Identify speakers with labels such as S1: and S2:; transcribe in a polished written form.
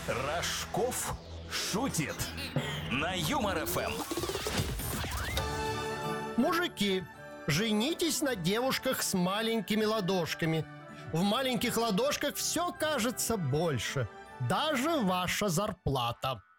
S1: Рожков шутит на Юмор ФМ.
S2: Мужики, женитесь на девушках с маленькими ладошками. В маленьких ладошках все кажется больше, даже ваша зарплата.